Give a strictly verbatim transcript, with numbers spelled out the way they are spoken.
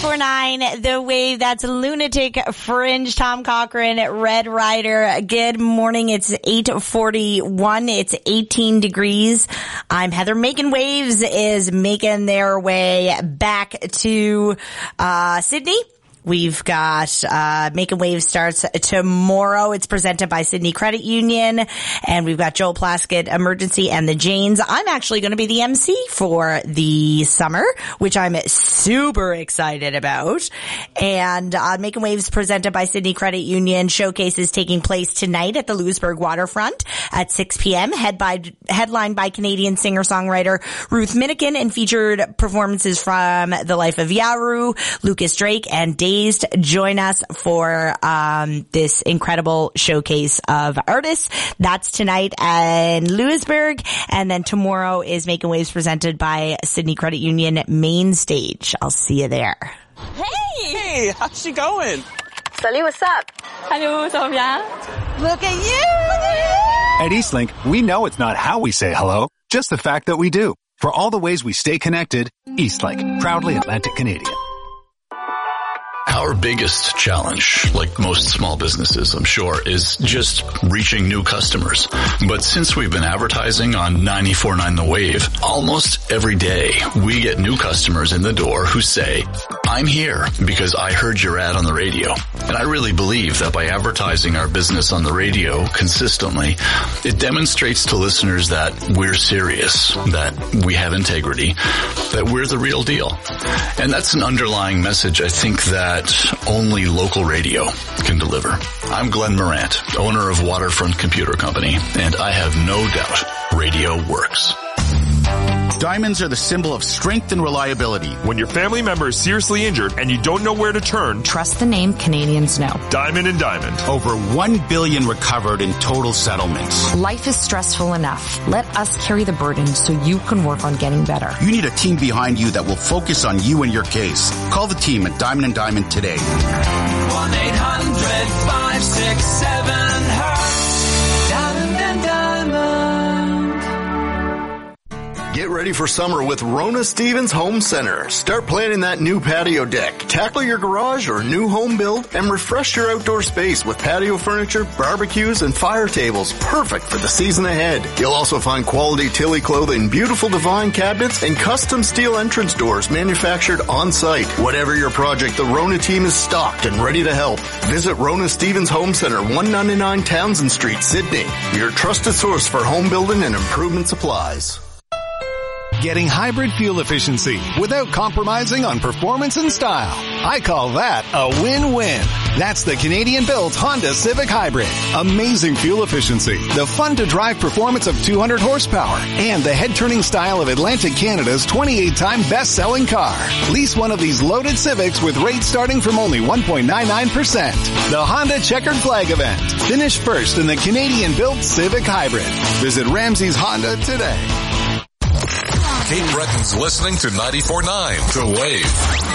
ninety-four point nine The Wave. That's Lunatic Fringe, Tom Cochrane, Red Rider. Good morning. It's eight forty-one. It's eighteen degrees. I'm Heather. Making Waves is making their way back to uh Sydney. We've got uh Making Waves starts tomorrow. It's presented by Sydney Credit Union. And we've got Joel Plaskett, Emergency, and the Janes. I'm actually going to be the M C for the summer, which I'm super excited about. And uh Making Waves presented by Sydney Credit Union. Showcase is taking place tonight at the Lewisburg Waterfront at six p.m. Head by, headlined by Canadian singer-songwriter Ruth Minikin, and featured performances from The Life of Yaru, Lucas Drake, and Dave. Join us for um this incredible showcase of artists. That's tonight in Lewisburg, and then tomorrow is Making Waves presented by Sydney Credit Union Main Stage. I'll see you there. Hey! Hey, how's she going? Salut, what's up? Hello, ça va bien? Look at you! At Eastlink, we know it's not how we say hello, just the fact that we do. For all the ways we stay connected, Eastlink, proudly Atlantic Canadian. Our biggest challenge, like most small businesses, I'm sure, is just reaching new customers. But since we've been advertising on ninety-four point nine The Wave, almost every day we get new customers in the door who say, I'm here because I heard your ad on the radio. And I really believe that by advertising our business on the radio consistently, it demonstrates to listeners that we're serious, that we have integrity, that we're the real deal. And that's an underlying message, I think, that only local radio can deliver. I'm Glenn Morant, owner of Waterfront Computer Company, and I have no doubt radio works. Diamonds are the symbol of strength and reliability. When your family member is seriously injured and you don't know where to turn, trust the name Canadians know. Diamond and Diamond. Over one billion recovered in total settlements. Life is stressful enough. Let us carry the burden so you can work on getting better. You need a team behind you that will focus on you and your case. Call the team at Diamond and Diamond today. one eight hundred five six seven hurt. Diamond and Diamond. Get ready for summer with Rona Stevens Home Center. Start planning that new patio deck. Tackle your garage or new home build and refresh your outdoor space with patio furniture, barbecues, and fire tables. Perfect for the season ahead. You'll also find quality Tilly clothing, beautiful Divine cabinets, and custom steel entrance doors manufactured on site. Whatever your project, the Rona team is stocked and ready to help. Visit Rona Stevens Home Center, one ninety-nine Townsend Street, Sydney. Your trusted source for home building and improvement supplies. Getting hybrid fuel efficiency without compromising on performance and style. I call that a win-win. That's the Canadian-built Honda Civic Hybrid. Amazing fuel efficiency, the fun-to-drive performance of two hundred horsepower, and the head-turning style of Atlantic Canada's twenty-eight time best-selling car. Lease one of these loaded Civics with rates starting from only one point nine nine percent. The Honda Checkered Flag event. Finish first in the Canadian-built Civic Hybrid. Visit Ramsey's Honda today. Kate Bretton's listening to ninety-four point nine The Wave.